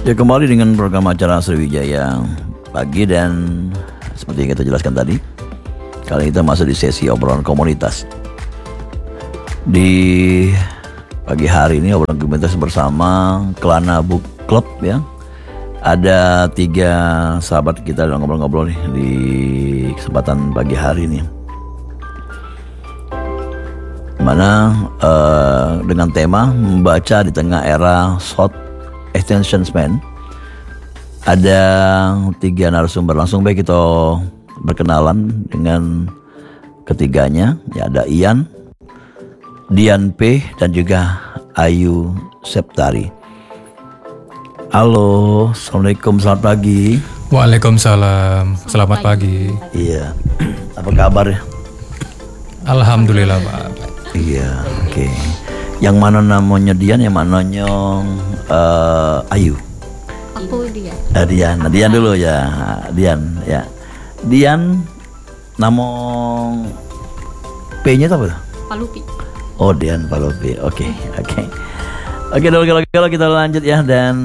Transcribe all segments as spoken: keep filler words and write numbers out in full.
Ya, kembali dengan program acara Sriwijaya Pagi, dan seperti yang kita jelaskan tadi, kali kita masuk di sesi obrolan komunitas. Di pagi hari ini obrolan komunitas bersama Kelana Book Club ya. Ada tiga sahabat kita yang ngobrol-ngobrol nih di kesempatan pagi hari ini. Mana uh, dengan tema membaca di tengah era short attention span. Ada tiga narasumber, langsung baik kita berkenalan dengan ketiganya. Ya, ada Ian, Dian P, dan juga Ayu Septari. Halo, assalamualaikum, selamat pagi. Waalaikumsalam, selamat pagi. Iya, apa kabar ya? Alhamdulillah Pak. Iya, oke. Okay. Yang mana namanya Dian, yang mananya uh, Ayu? Aku Dian. Uh, Dian, nah, Dian dulu ya, Dian ya. Dian, nama P-nya apa? Palupi. Oh, Dian Palupi. Oke, okay, oke. Okay. Oke, okay, kalau kalau kita lanjut ya, dan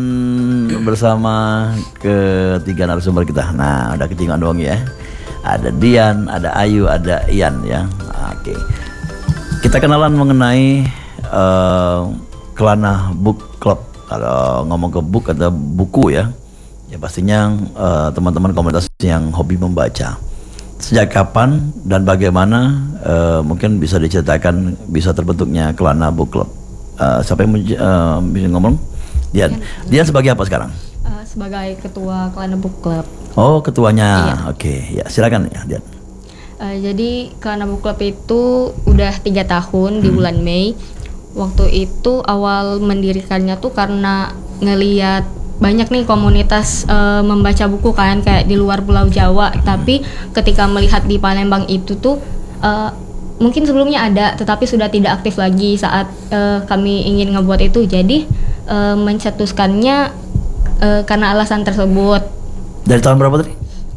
bersama ketiga narasumber kita. Nah, udah ketinggalan doang ya. Ada Dian, ada Ayu, ada Ian ya. Oke. Okay. Kita kenalan mengenai Uh, Kelana Book Club. Kalau ngomong ke book atau buku ya, ya pastinya uh, teman-teman komunitas yang hobi membaca. Sejak kapan dan bagaimana uh, mungkin bisa diceritakan bisa terbentuknya Kelana Book Club? Uh, siapa yang uh, bisa ngomong? Dian. Dian sebagai apa sekarang? Uh, sebagai ketua Kelana Book Club. Oh, ketuanya. Iya. Oke, ya silakan ya Dian. Uh, jadi Kelana Book Club itu udah tiga tahun di hmm. bulan Mei. Waktu itu awal mendirikannya tuh karena ngeliat banyak nih komunitas uh, membaca buku kan kayak di luar Pulau Jawa, tapi ketika melihat di Palembang itu tuh uh, mungkin sebelumnya ada tetapi sudah tidak aktif lagi saat uh, kami ingin ngebuat itu. Jadi uh, mencetuskannya uh, karena alasan tersebut. Dari tahun berapa tadi?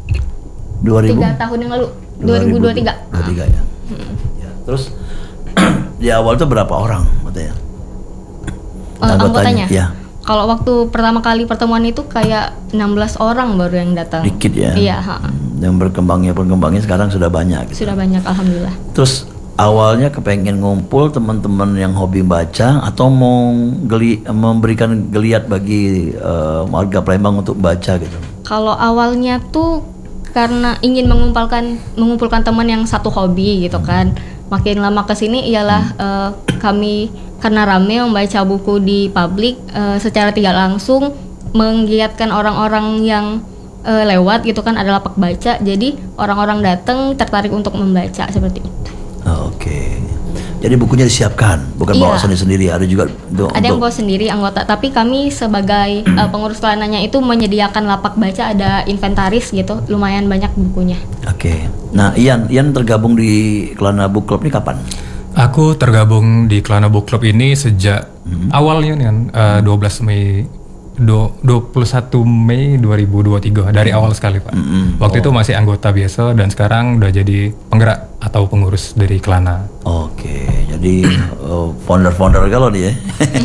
dua ribu? Tiga tahun yang lalu, dua ribu dua puluh tiga. dua ribu dua puluh tiga ya. Hmm. Ya. Terus di awal tuh berapa orang katanya? Uh, anggotanya? anggotanya? Ya. Kalau waktu pertama kali pertemuan itu kayak enam belas orang baru yang datang. Dikit ya? Iya. Hmm, yang berkembangnya berkembangnya sekarang sudah banyak gitu. Sudah banyak, alhamdulillah. Terus awalnya kepengen ngumpul teman-teman yang hobi baca atau mau geli, memberikan geliat bagi uh, warga Palembang untuk baca gitu? Kalau awalnya tuh karena ingin mengumpulkan mengumpulkan teman yang satu hobi gitu kan. Makin lama kesini ialah uh, kami karena rame membaca buku di publik uh, secara tidak langsung menggiatkan orang-orang yang uh, lewat gitu kan, ada lapak baca, jadi orang-orang datang tertarik untuk membaca seperti itu. Oh, oke. Okay. Jadi bukunya disiapkan, bukan iya. bawa sendiri, ada juga untuk, ada yang bawa sendiri anggota, tapi kami sebagai uh, pengurus kelananya itu menyediakan lapak baca, ada inventaris gitu, lumayan banyak bukunya. Oke. Okay. Nah, Ian, Ian tergabung di Kelana Book Club ini kapan? Aku tergabung di Kelana Book Club ini sejak hmm. awalnya kan uh, dua belas Mei dua puluh satu Mei dua ribu dua puluh tiga, dari awal sekali Pak. Mm-hmm. Waktu oh. itu masih anggota biasa dan sekarang udah jadi penggerak atau pengurus dari Kelana. Oke, jadi uh, founder-founder kalau dia.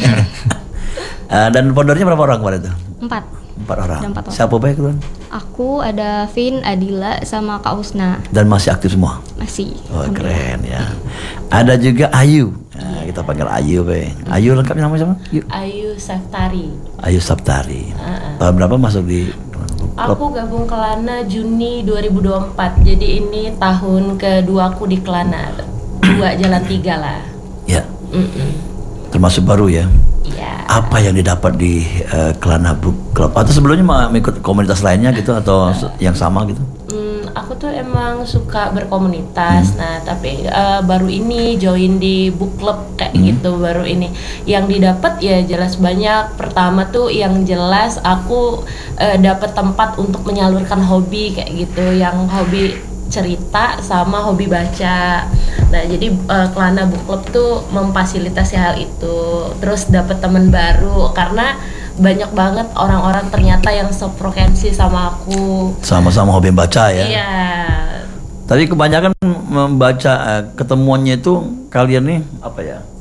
uh, dan foundernya berapa orang pada itu? Empat. Empat orang. Empat orang. Siapa baik kan? Aku, ada Vin, Adila, sama Kak Husna. Dan masih aktif semua? Masih. Oh, keren ya. Ada juga Ayu. Nah, kita panggil Ayu, Be. Ayu lengkapnya namanya siapa? Ayu. Ayu Septari. Ayu Septari. Uh-uh. Tahun berapa masuk di Klub? Aku gabung Kelana Juni dua ribu dua puluh empat. Jadi ini tahun kedua aku di Kelana. Dua jalan tiga lah. Ya. Mm-mm. Termasuk baru ya. Iya. Apa yang didapat di uh, Kelana Book Club? Atau sebelumnya mau ikut komunitas lainnya gitu atau uh, yang sama gitu? Hmm, aku tuh emang suka berkomunitas. Hmm. Nah, tapi uh, baru ini join di book club kayak hmm. gitu baru ini. Yang didapat ya jelas banyak. Pertama tuh yang jelas aku uh, dapat tempat untuk menyalurkan hobi kayak gitu. Yang hobi cerita sama hobi baca. Nah, jadi uh, Kelana Book Club tuh memfasilitasi hal itu. Terus dapat teman baru karena banyak banget orang-orang ternyata yang sefrekuensi sama aku. Sama-sama hobi baca ya. Iya. Tadi kebanyakan membaca, ketemuannya itu kalian nih apa ya?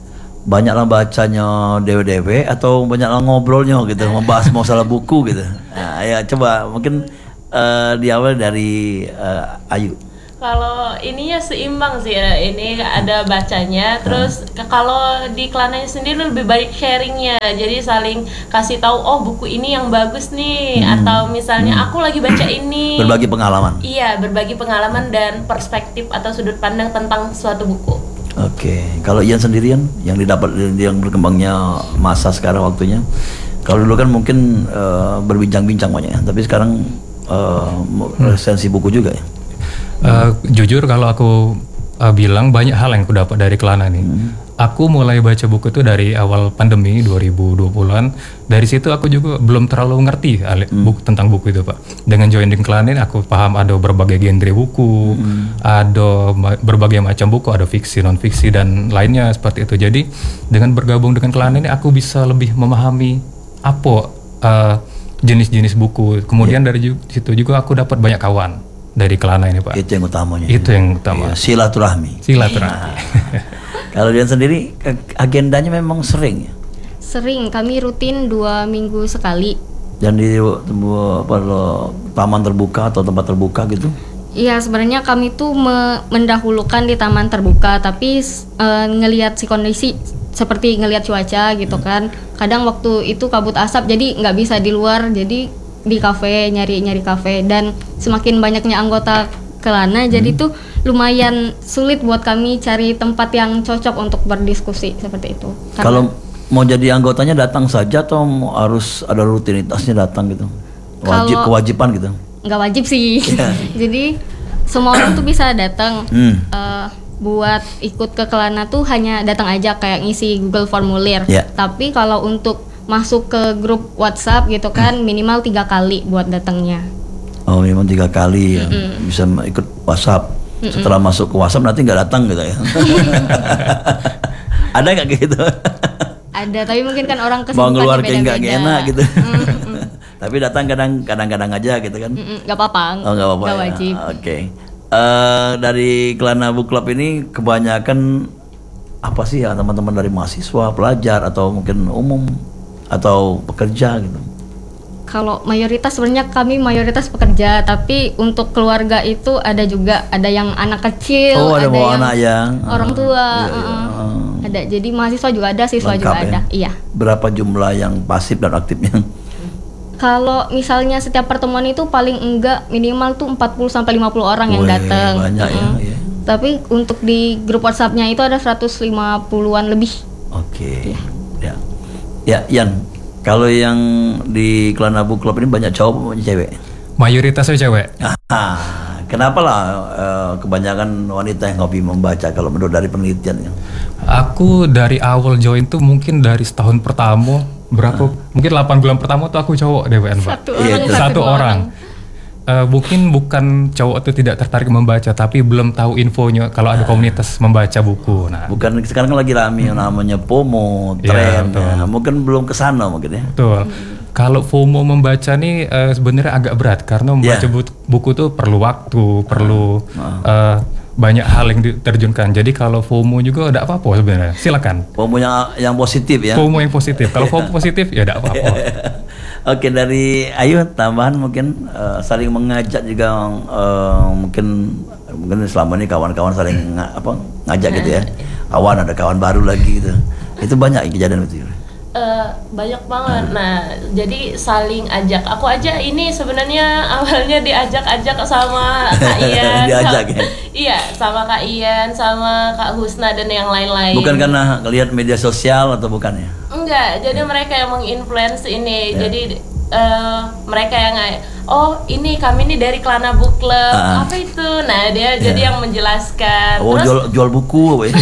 banyaklah bacanya D W D W atau banyaklah ngobrolnya gitu, membahas masalah buku gitu. Nah, ya coba mungkin uh, di awal dari uh, Ayu. Kalau ininya seimbang sih ya. Ini ada bacanya, terus ke- kalau di Klananya sendiri lebih baik sharingnya. Jadi saling kasih tahu, oh buku ini yang bagus nih, Hmm. atau misalnya aku lagi baca ini. Berbagi pengalaman. Iya, berbagi pengalaman dan perspektif atau sudut pandang tentang suatu buku. Oke, kalau Ian sendirian yang didapat yang berkembangnya masa sekarang waktunya. Kalau dulu kan mungkin uh, berbincang-bincang banyak ya, tapi sekarang uh, resensi buku juga ya. Uh, jujur kalau aku uh, bilang banyak hal yang aku dapat dari Kelana nih. Hmm. Aku mulai baca buku itu dari awal pandemi dua ribu dua puluhan. Dari situ aku juga belum terlalu ngerti ale- Hmm. buku, tentang buku itu, Pak. Dengan join di Kelana ini aku paham ada berbagai genre buku, hmm. ada ma- berbagai macam buku, ada fiksi, non fiksi dan lainnya seperti itu. Jadi dengan bergabung dengan Kelana ini aku bisa lebih memahami apa uh, jenis-jenis buku. Kemudian yeah. dari ju- situ juga aku dapat banyak kawan dari Kelana ini, Pak. Itu yang utamanya. Itu yang utama. Iya, silaturahmi. Silaturahmi. Kalau Dian sendiri agendanya memang sering ya. Sering, kami rutin dua minggu sekali. Dan di apa, lo, taman terbuka atau tempat terbuka gitu. Iya, sebenarnya kami tuh me- mendahulukan di taman terbuka, tapi uh, ngelihat si kondisi seperti ngelihat cuaca gitu kan. Kadang waktu itu kabut asap, jadi nggak bisa di luar, jadi di kafe, nyari-nyari kafe. Dan semakin banyaknya anggota Kelana, hmm. jadi tuh lumayan sulit buat kami cari tempat yang cocok untuk berdiskusi seperti itu. Karena Kalau mau jadi anggotanya datang saja atau mau harus ada rutinitasnya datang gitu? Wajib Kalau- kewajiban gitu. nggak wajib sih. Jadi semua orang tuh bisa datang. Hmm. Eh, buat ikut ke Kelana tuh hanya datang aja kayak ngisi Google formulir. Ya. Tapi kalau untuk masuk ke grup WhatsApp gitu kan minimal tiga kali buat datangnya. Oh, memang tiga kali ya. Bisa ikut WhatsApp. Setelah masuk ke WhatsApp nanti nggak datang gitu ya. Ada nggak gitu? Ada, tapi mungkin kan orang Mau kesibukannya ngeluarin nggak beda-beda. enak gitu. Mm, mm, Tapi datang kadang kadang-kadang aja gitu kan. mm, mm, nggak apa-apa. Oh, nggak apa-apa. Nggak ya. wajib. Oke. Eh, dari Kelana Book Club ini kebanyakan apa sih ya, teman-teman dari mahasiswa, pelajar atau mungkin umum atau pekerja gitu. Kalau mayoritas sebenarnya kami mayoritas pekerja, tapi untuk keluarga itu ada juga, ada yang anak kecil, Oh, ada bawa yang anak yang orang tua, iya, iya. uh-uh. ada. Jadi mahasiswa juga ada, siswa Lengkap juga ya? ada. Iya. Berapa jumlah yang pasif dan aktifnya? Kalau misalnya setiap pertemuan itu paling enggak minimal tuh empat puluh sampai lima puluh orang yang Wih, datang. banyak ya, Mm-mm. iya. Tapi untuk di grup WhatsApp-nya itu ada seratus lima puluhan lebih. Oke. Ya. Ya, Yan. Kalau yang di Kelana Book Club ini banyak cowok apa banyak cewek? Mayoritasnya cewek. Ah, kenapa lah eh, kebanyakan wanita yang hobi membaca kalau menurut dari penelitian ya? Aku dari awal join tuh mungkin dari setahun pertama berapa? Mungkin delapan bulan pertama tuh aku cowok D W N, Pak. Satu Iya, orang, itu. Satu dua orang. Eh, mungkin bukan cowok itu tidak tertarik membaca, tapi belum tahu infonya kalau ada komunitas membaca buku. Nah, Bukan sekarang kan lagi rame yang namanya FOMO, Iya, tren, betul. ya. Mungkin belum kesana mungkin ya. betul. Kalau FOMO membaca nih eh, sebenarnya agak berat karena membaca Iya. bu- buku tuh perlu waktu, perlu eh, banyak hal yang diterjunkan. Jadi kalau FOMO juga ada apa-apa sebenarnya. Silakan. FOMO yang yang positif ya. FOMO yang positif. Kalau FOMO positif ya ada apa-apa. Oke, dari Ayu tambahan mungkin eh, saling mengajak juga eh, mungkin mungkin selama ini kawan-kawan saling nga- apa ngajak gitu ya. Kawan ada kawan baru lagi gitu. Itu banyak kejadian itu. Eh, banyak banget. Nah, jadi saling ajak. Aku aja ini sebenarnya awalnya diajak-ajak sama Kak Ian. Diajak sama- ya? Iya, sama Kak Ian, sama Kak Husna dan yang lain-lain. Bukan karena lihat media sosial atau bukan ya? Enggak, jadi mereka yang menginfluence ini. Ya. Jadi eh, mereka yang nggak, oh ini kami ini dari Kelana Book Club. Ah. Apa itu? Nah, dia jadi Ya. yang menjelaskan. Oh, Terus jual jual buku apa ya?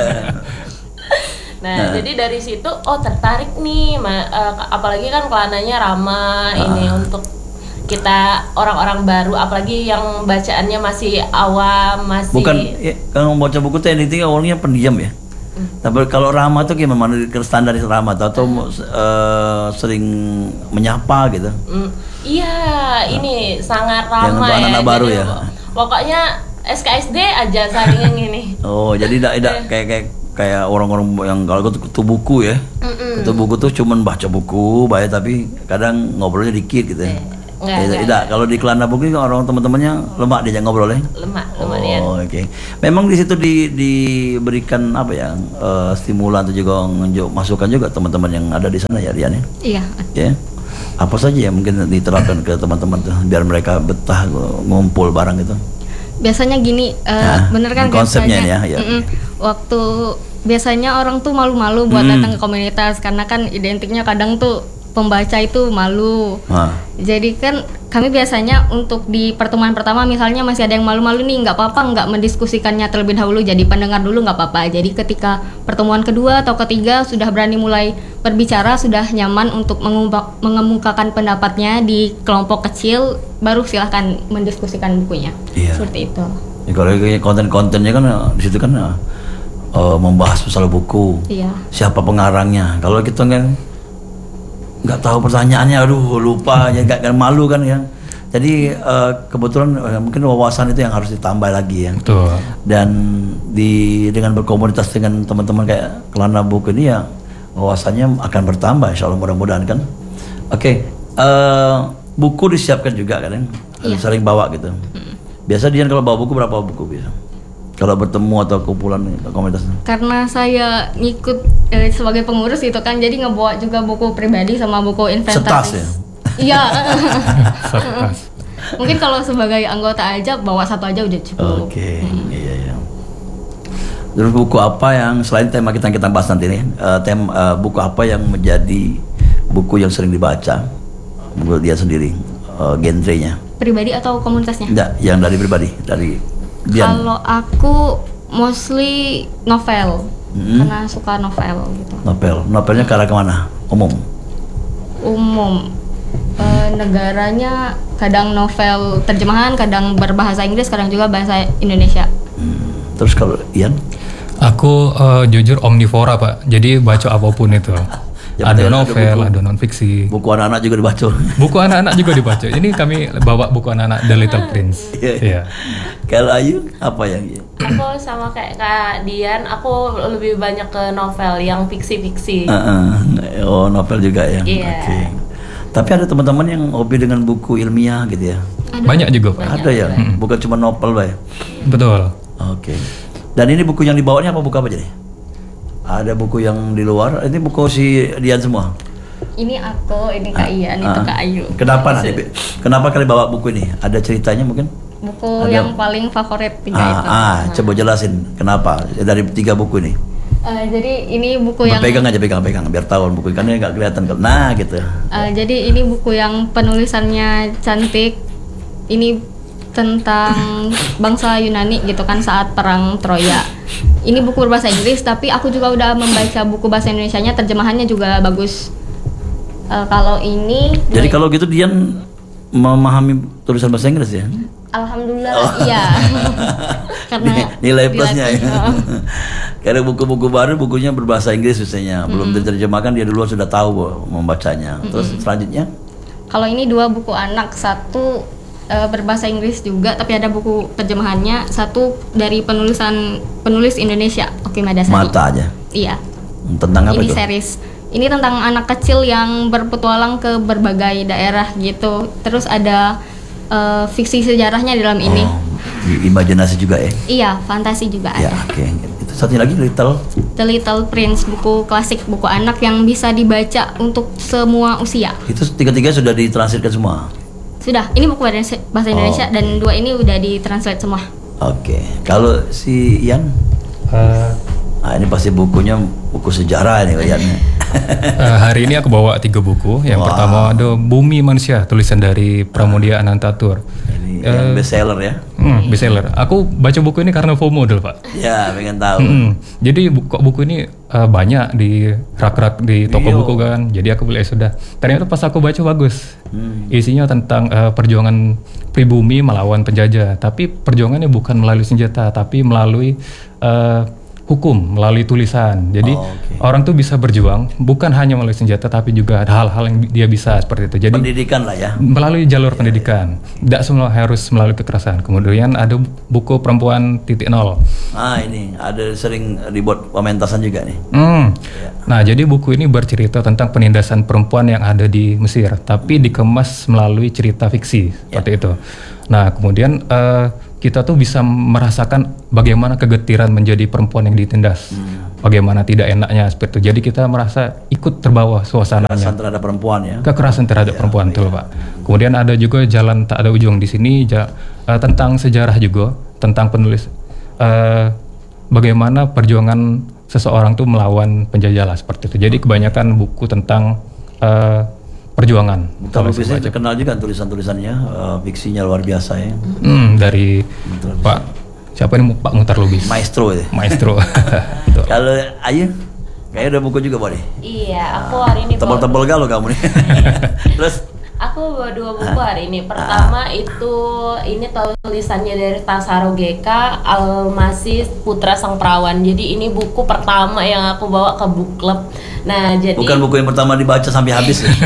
Nah, jadi dari situ oh tertarik nih, ma- eh, apalagi kan Kelananya ramah ini untuk kita orang-orang baru, apalagi yang bacaannya masih awam, masih Bukan ya, kalau membaca buku tuh editing awalnya pendiam ya. Tapi kalau ramah tuh gimana ke standar ramah tuh, atau eh, sering menyapa gitu. Mm, iya, ini sangat Yang ramah untuk ya. anak-anak baru Jadi, ya. Pokoknya S K S D aja saling yang ini. Oh, jadi tidak tidak kayak kayak kayak orang-orang yang kalau kutu buku ya. Kutu buku tuh cuman baca buku, baik tapi kadang ngobrolnya dikit gitu ya. Enggak, Ya, enggak. tidak, kalau di Kelana Buku kan orang teman-temannya lemak diajak ngobrol ya. Lemak, lumayan. Oh, oke. Memang di situ di, diberikan apa ya eh, stimulan atau juga nunjuk masukan juga teman-teman yang ada di sana ya, Rian ya. Iya. Ya. Apa saja ya mungkin diterapkan ke teman-teman tuh biar mereka betah ngumpul bareng itu. Biasanya gini, eh, Nah, bener kan konsepnya biasanya, ini ya, ya. mm-mm, waktu biasanya orang tuh malu-malu buat Hmm. datang ke komunitas karena kan identiknya kadang tuh pembaca itu malu. Nah, Jadi kan kami biasanya untuk di pertemuan pertama misalnya masih ada yang malu-malu nih, nggak apa-apa nggak mendiskusikannya terlebih dahulu, jadi pendengar dulu nggak apa-apa. Jadi ketika pertemuan kedua atau ketiga sudah berani mulai berbicara, sudah nyaman untuk mengumpa- mengemukakan pendapatnya di kelompok kecil, baru silahkan mendiskusikan bukunya. Iya. Seperti itu. ya kalau kayak konten-kontennya kan eh, di situ kan eh, eh, membahas masalah buku. Iya. Siapa pengarangnya? Kalau kita kan nggak tahu pertanyaannya, aduh lupa, ya nggak kan malu kan ya. Jadi eh, kebetulan eh, mungkin wawasan itu yang harus ditambah lagi ya. Betul. Dan di dengan berkomunitas dengan teman-teman kayak Kelana Buku ini ya wawasannya akan bertambah, insya Allah mudah-mudahan kan. Oke, eh, buku disiapkan juga kan, Iya. saling bawa gitu. Biasa Dian kalau bawa buku berapa buku biasa? Kalau bertemu atau kumpulan ke komunitas? Karena saya ngikut eh, sebagai pengurus itu kan, jadi ngebawa juga buku pribadi sama buku inventaris. Setas ya? Iya. Setas. Mungkin kalau sebagai anggota aja bawa satu aja udah cukup. Oke, iya iya. Terus buku apa yang selain tema kita kita bahas nanti nih, eh, tem eh, buku apa yang menjadi buku yang sering dibaca menurut dia sendiri, eh, genrenya? Pribadi atau komunitasnya? Enggak, yang dari pribadi, dari Dian. Kalau aku mostly novel, Hmm. karena suka novel gitu. Novel, novelnya ke arah kemana? Umum. Umum. Eh, negaranya kadang novel terjemahan, kadang berbahasa Inggris, kadang juga bahasa Indonesia. Hmm. Terus kalau Ian? Aku eh, jujur omnivora Pak, jadi baca apapun itu. Ya, Ada betul, ada novel, buku. ada non fiksi. Buku anak-anak juga dibaca. Buku anak-anak juga dibaca. Ini kami bawa buku anak-anak The Little Prince. Iya. Iya. Kalau Ayu apa yang Aku sama kayak Kak Dian, aku lebih banyak ke novel yang fiksi-fiksi. Uh-uh. Oh, novel juga ya. Iya. Oke. Tapi ada teman-teman yang hobi dengan buku ilmiah gitu ya. Banyak juga Pak. Ada ya, bukan cuma novel, Pak ya. Betul. Oke. Dan ini buku yang dibawanya apa, buku apa jadi? Ada buku yang di luar. Ini buku si Dian semua. Ini aku, ini Kak Ian, itu Ah. Kak Ayu. Kenapa nanti? Kenapa kalian bawa buku ini? Ada ceritanya mungkin? Buku Ada. yang paling favorit tiga Ah, itu. ah, coba jelasin kenapa dari tiga buku ini. Eh, jadi ini buku yang Pegang aja, pegang-pegang biar tahu buku ikannya nggak kelihatan. Nah, gitu. eh, jadi ini buku yang penulisannya cantik. Ini tentang bangsa Yunani gitu kan saat perang Troya. Ini buku berbahasa Inggris, tapi aku juga udah membaca buku bahasa Indonesianya, terjemahannya juga bagus. Eh, kalau ini Jadi kalau gitu Dian memahami tulisan bahasa Inggris ya? alhamdulillah iya. Karena Ni- nilai plusnya ya. dilatih, oh. Karena buku-buku baru bukunya berbahasa Inggris biasanya, belum diterjemahkan dia duluan sudah tahu bahwa membacanya. Terus selanjutnya Kalau ini dua buku anak, satu eh, berbahasa Inggris juga, tapi ada buku terjemahannya. Satu dari penulisan penulis Indonesia, Oki Madasari. mata aja. Iya. Tentang apa Ini itu? series. Ini tentang anak kecil yang berpetualang ke berbagai daerah gitu. Terus ada eh, fiksi sejarahnya di dalam ini. Oh, i- imajinasi juga ya. Iya, fantasi juga Ya, ada. oke. Itu satu lagi Little. The Little Prince, buku klasik, buku anak yang bisa dibaca untuk semua usia. Itu tiga-tiga sudah ditranslitkan semua. Sudah, ini buku bahasa bahasa Indonesia Oh, dan dua ini udah ditranslate semua. Oke. Kalau si Ian, Eh, ah ini pasti bukunya buku sejarah ini Iannya. eh, hari ini aku bawa tiga buku. Yang Wah. pertama ada Bumi Manusia, tulisan dari Pramudia Anantatur. Ini yang best seller ya. Hmm, bestseller. Aku baca buku ini karena FOMO dulu Pak. Ya, pengen tahu. Hmm, jadi bu- kok buku ini eh, banyak di rak-rak di toko Iya. buku kan. Jadi aku beli, "Eh, sudah. Ternyata pas aku baca bagus. Hmm. Isinya tentang eh, perjuangan pribumi melawan penjajah. Tapi perjuangannya bukan melalui senjata, tapi melalui eh, hukum melalui tulisan. Jadi Oh, oke. orang tuh bisa berjuang bukan hanya melalui senjata tapi juga ada hal-hal yang dia bisa seperti itu. Jadi Pendidikan lah ya. melalui jalur pendidikan, tidak semua harus melalui kekerasan. Kemudian ada buku Perempuan titik nol. Ah ini ada sering dibuat pementasan juga nih. Hmm. Nah, jadi buku ini bercerita tentang penindasan perempuan yang ada di Mesir, tapi dikemas melalui cerita fiksi seperti itu. Nah, kemudian eh, kita tuh bisa merasakan bagaimana kegetiran menjadi perempuan yang ditindas, bagaimana tidak enaknya seperti itu. Jadi kita merasa ikut terbawa suasananya. Kekerasan terhadap perempuan ya. Kekerasan terhadap perempuan, betul Pak. Kemudian ada juga Jalan Tak Ada Ujung di sini ja, eh, tentang sejarah juga, tentang penulis eh, bagaimana perjuangan seseorang tuh melawan penjajah seperti itu. Jadi kebanyakan buku tentang eh, perjuangan. Bukan Lubis ini terkenal juga tulisan-tulisannya, uh, fiksinya luar biasa ya. Hmm, dari Pak siapa ini Pak Muhtar Lubis? Maestro itu. Maestro. Betul. Kalau Ayu, kayaknya udah buku juga boleh. Iya, aku hari ini bawa- Tebal-tebal galau kamu nih. Terus Aku bawa dua buku hari ini. Pertama itu ini tulisannya dari Tasaro G K, Almasih Putra Sang Perawan. Jadi ini buku pertama yang aku bawa ke book club. Nah, jadi bukan buku yang pertama dibaca sampai habis ya.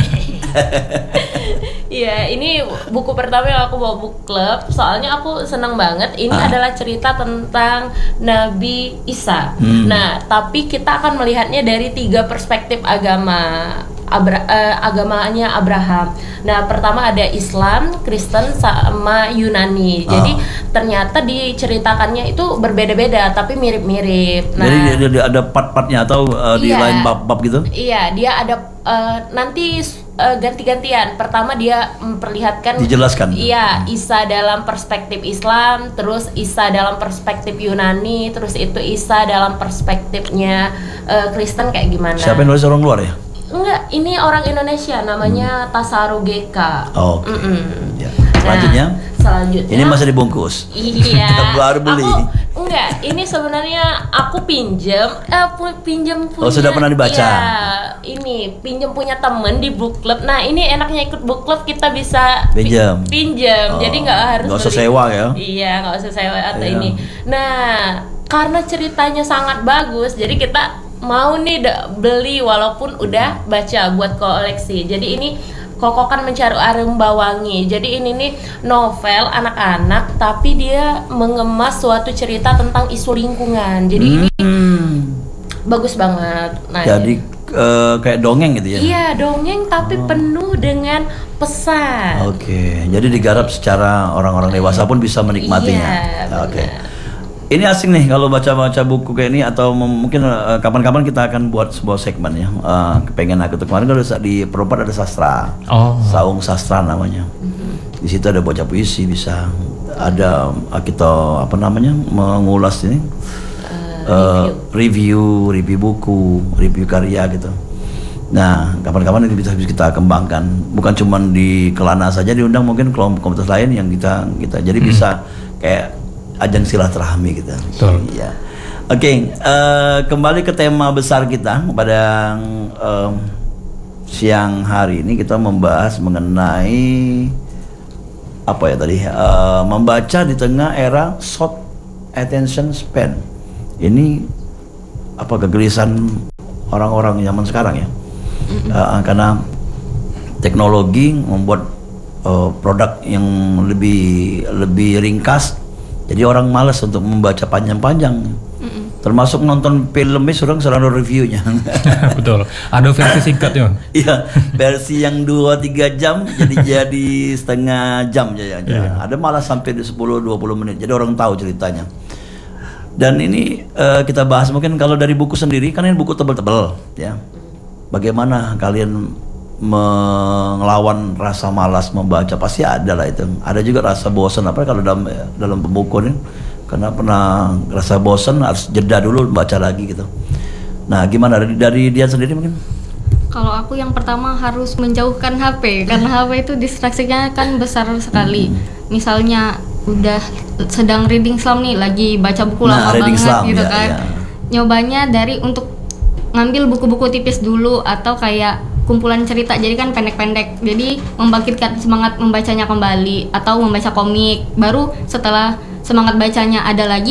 Iya, ini buku pertama yang aku bawa book club. Soalnya aku senang banget. Ini Ah. adalah cerita tentang Nabi Isa. Hmm. Nah, tapi kita akan melihatnya dari tiga perspektif agama. Abra, eh, agamanya Abraham. Nah, pertama ada Islam, Kristen, sama Yunani. Jadi Ah. ternyata diceritakannya itu berbeda-beda, tapi mirip-mirip. Nah, Jadi dia, dia- dia ada part-partnya atau uh, di Iya. lain bab-bab gitu? iya, dia ada eh, nanti eh, ganti-gantian. Pertama dia memperlihatkan Dijelaskan. Iya, Isa dalam perspektif Islam, terus Isa dalam perspektif Yunani, terus itu Isa dalam perspektifnya eh, Kristen kayak gimana? Siapa yang nulis, orang luar ya? Enggak, ini orang Indonesia, namanya Tasaro G K. Oh, oke. Mm-mm. Ya. Nah, Selanjutnya, selanjutnya ini masih dibungkus. Iya. Baru beli. Aku, enggak, ini sebenarnya aku pinjem, eh pu- pinjem punya. Oh, sudah pernah dibaca? Iya, ini pinjem punya temen di book club. Nah, ini enaknya ikut book club kita bisa pi- Pinjam. Pinjem. Oh, Jadi nggak harus nggak usah beli. sewa ya? Iya, nggak usah sewa atau Iya. ini. Nah, karena ceritanya sangat bagus, jadi kita mau nih da- beli walaupun udah baca buat koleksi. Jadi ini Kokokan Mencari Arum Bawangi. Jadi ini nih novel anak-anak tapi dia mengemas suatu cerita tentang isu lingkungan. Jadi ini Hmm. bagus banget. Nah, Jadi eh, kayak dongeng gitu ya? iya dongeng tapi penuh dengan pesan. Oke, jadi digarap secara orang-orang dewasa pun bisa menikmatinya. Iya, Oke. benar. Ini asing nih kalau baca-baca buku kayak ini, atau mem- mungkin eh, kapan-kapan kita akan buat sebuah segmen ya. Eh, kepengen aku tuh kemarin kalau di Perempat ada sastra, Oh. Saung Sastra namanya. Di situ ada baca puisi, bisa ada eh, kita apa namanya mengulas ini eh, review, review buku, review karya gitu. Nah, kapan-kapan ini bisa bisa kita kembangkan. Bukan cuma di Kelana saja diundang, mungkin kelompok komunitas lain yang kita kita jadi bisa kayak ajang silaturahmi gitu. Betul. Iya. Oke, eh, kembali ke tema besar kita pada em, siang hari ini kita membahas mengenai apa ya tadi? Eh, membaca di tengah era short attention span. Ini apa kegelisahan orang-orang zaman sekarang ya? Eh, karena teknologi membuat eh, produk yang lebih lebih ringkas. Jadi orang malas untuk membaca panjang-panjang. Termasuk nonton filmnya surang selalu reviewnya. Betul. Ada versi singkatnya. Iya, versi yang dua tiga jam jadi jadi setengah jam aja. Iya. Ada malah sampai di sepuluh dua puluh menit. Jadi orang tahu ceritanya. Dan ini eh, kita bahas mungkin kalau dari buku sendiri, kan ini buku tebal-tebal ya. Bagaimana kalian melawan rasa malas membaca? Pasti ada lah itu. Ada juga rasa bosan, apa kalau dalam dalam pembuku ini, karena pernah rasa bosan harus jeda dulu baca lagi gitu. Nah, gimana dari dari dia sendiri mungkin? Kalau aku yang pertama harus menjauhkan H P karena H P itu distraksinya kan besar sekali. Misalnya udah sedang reading Islam nih, lagi baca buku Nah, lama reading banget Islam, gitu ya, kan. ya. Nyobanya dari untuk ngambil buku-buku tipis dulu atau kayak kumpulan cerita, jadi kan pendek-pendek. Jadi membangkitkan semangat membacanya kembali, atau membaca komik. Baru setelah semangat bacanya ada lagi,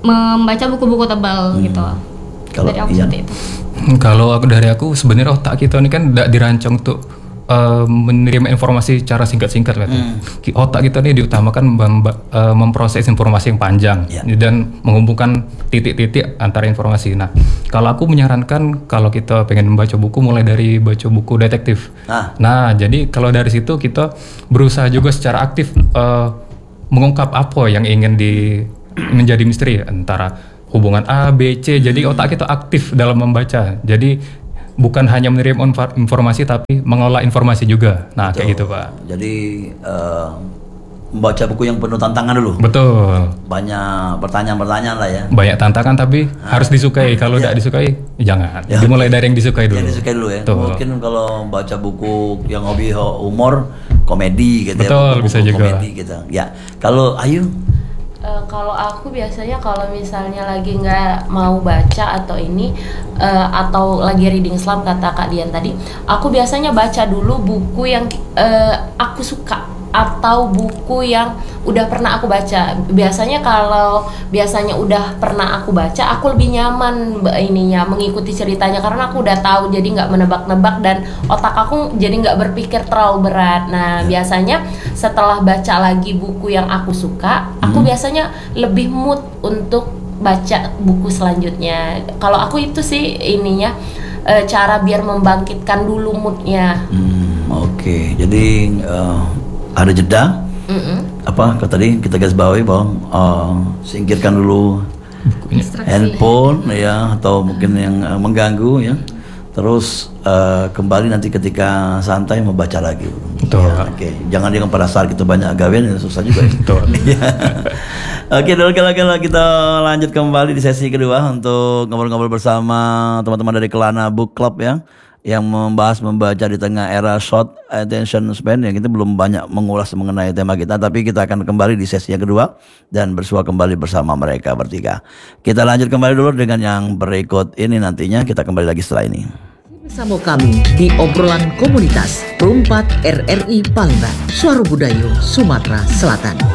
membaca buku-buku tebal gitu. Kalau Dari aku Ian? seperti itu. Kalau aku dari aku sebenarnya otak kita ini kan tidak dirancang untuk uh, menerima informasi secara singkat-singkat, Hmm. Ki- Otak kita ini diutamakan memba- uh, memproses informasi yang panjang Ya. dan menghubungkan titik-titik antara informasi. Nah, kalau aku menyarankan kalau kita pengen membaca buku mulai dari baca buku detektif. Ah. Nah, jadi kalau dari situ kita berusaha juga secara aktif uh, mengungkap apa yang ingin di menjadi misteri antara hubungan A, B, C. Jadi otak kita aktif dalam membaca. Jadi bukan hanya menerima infa- informasi tapi mengolah informasi juga. Nah, kayak gitu, Pak. Jadi eh, membaca buku yang penuh tantangan dulu. Betul. Banyak pertanyaan-pertanyaan lah ya. Banyak tantangan tapi harus disukai. Kalau tidak disukai, jangan. Ya. Dimulai dari yang disukai dulu. Yang disukai dulu ya. Betul. Mungkin kalau baca buku yang hobi humor, komedi gitu Betul, ya. bisa Buku-buku juga. Komedi gitu. Ya. Kalau Ayu, Eh, kalau aku biasanya kalau misalnya lagi nggak mau baca atau ini eh, atau lagi reading slump kata Kak Dian tadi, aku biasanya baca dulu buku yang eh, aku suka atau buku yang udah pernah aku baca. Biasanya kalau biasanya udah pernah aku baca, aku lebih nyaman ba- ininya mengikuti ceritanya karena aku udah tahu, jadi nggak menebak-nebak dan otak aku jadi nggak berpikir terlalu berat. Nah biasanya setelah baca lagi buku yang aku suka, aku biasanya lebih mood untuk baca buku selanjutnya. Kalau aku itu sih ininya eh, cara biar membangkitkan dulu moodnya. hmm, oke. Jadi eh, ada jeda. Mm-mm. Apa kata tadi kita garis bawahi bahwa eh, singkirkan dulu Distraksi. handphone ya atau mungkin yang eh, mengganggu ya. Terus eh, kembali nanti ketika santai membaca lagi. Betul. Ya, oke. Jangan dengan pada saat kita banyak gawean ya susah juga. Ya. Betul. Ya. Oke, dulu kalau kalau kita lanjut kembali di sesi kedua untuk ngobrol-ngobrol bersama teman-teman dari Kelana Book Club ya, yang membahas membaca di tengah era short attention span. Yang kita belum banyak mengulas mengenai tema kita, tapi kita akan kembali di sesi yang kedua dan bersua kembali bersama mereka bertiga. Kita lanjut kembali dulu dengan yang berikut ini, nantinya kita kembali lagi setelah ini. Bersama kami di obrolan komunitas Perumpat R R I Palembang, Suara Budaya Sumatera Selatan.